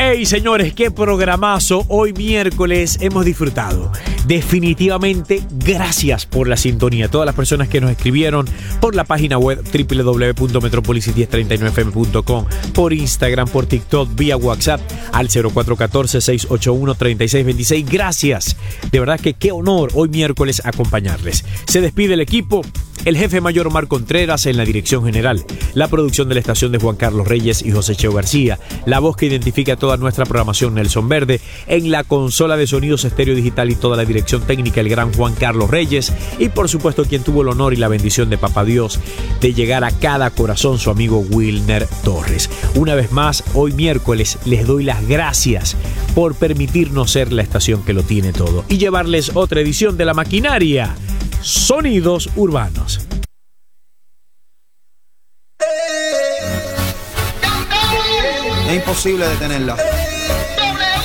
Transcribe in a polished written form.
Hey señores, qué programazo. Hoy miércoles hemos disfrutado. Definitivamente, gracias por la sintonía. Todas las personas que nos escribieron por la página web www.metropolis1039fm.com, por Instagram, por TikTok, vía WhatsApp al 0414-681-3626. Gracias. De verdad que qué honor hoy miércoles acompañarles. Se despide el equipo. El jefe mayor Omar Contreras en la dirección general, la producción de la estación de Juan Carlos Reyes y José Cheo García, la voz que identifica toda nuestra programación Nelson Verde, en la consola de sonidos estéreo digital y toda la dirección técnica el gran Juan Carlos Reyes, y por supuesto quien tuvo el honor y la bendición de Papá Dios de llegar a cada corazón, su amigo Wilner Torres. Una vez más, hoy miércoles les doy las gracias por permitirnos ser la estación que lo tiene todo y llevarles otra edición de La Maquinaria, Sonidos Urbanos. Es imposible detenerla.